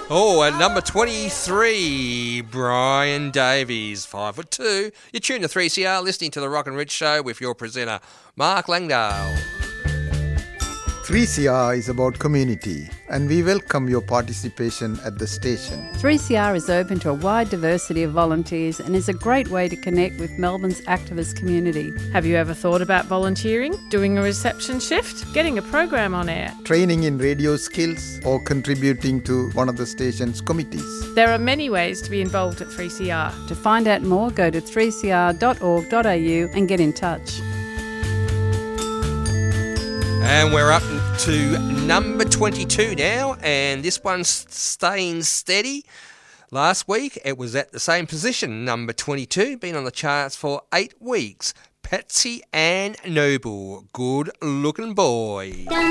Oh, at number 23, Brian Davies, 5'2". You're tuned to 3CR, listening to the Rock and Rich Show with your presenter, Mark Langdale. 3CR is about community, and we welcome your participation at the station. 3CR is open to a wide diversity of volunteers and is a great way to connect with Melbourne's activist community. Have you ever thought about volunteering, doing a reception shift, getting a program on air, training in radio skills, or contributing to one of the station's committees? There are many ways to be involved at 3CR. To find out more, go to 3cr.org.au and get in touch. And we're up to number 22 now, and this one's staying steady. Last week, it was at the same position, number 22, been on the charts for 8 weeks. Patsy Ann Noble, Good Looking Boy.